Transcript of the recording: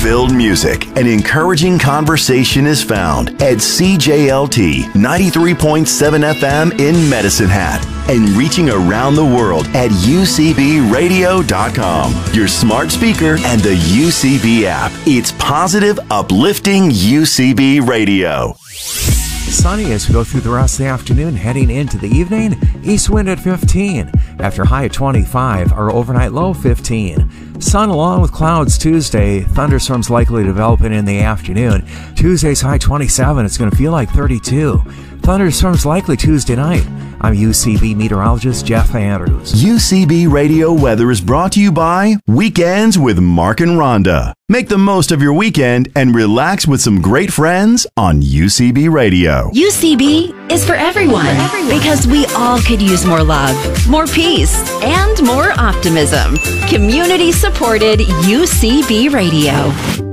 Fun-filled music and encouraging conversation is found at CJLT 93.7 FM in Medicine Hat and reaching around the world at UCBradio.com, your smart speaker, and the UCB app. It's positive, uplifting UCB Radio. Sunny as we go through the rest of the afternoon, heading into the evening. East wind at 15. After high at 25, our overnight low 15. Sun along with clouds Tuesday. Thunderstorms likely developing in the afternoon. Tuesday's high 27. It's going to feel like 32. Thunderstorms likely Tuesday night. I'm UCB meteorologist Jeff Andrews. UCB Radio weather is brought to you by Weekends with Mark and Rhonda. Make the most of your weekend and relax with some great friends on UCB Radio. UCB is for everyone because we all could use more love, more peace, and more optimism. Community supported UCB Radio.